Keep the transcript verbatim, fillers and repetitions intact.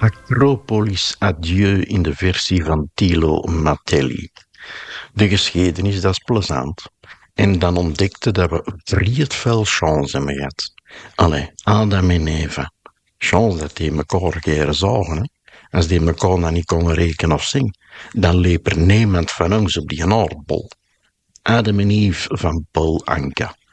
Acropolis Adieu in de versie van Thilo Matelli. De geschiedenis, dat is plezant. En dan ontdekte dat we vrij veel chance hebben gehad. Allee, Adam en Eva. Chance dat die elkaar keren zagen, hè. Als die elkaar dan niet konden rekenen of zingen, dan leep er niemand van ons op die aardbol. Adam en Eve van Paul Anka.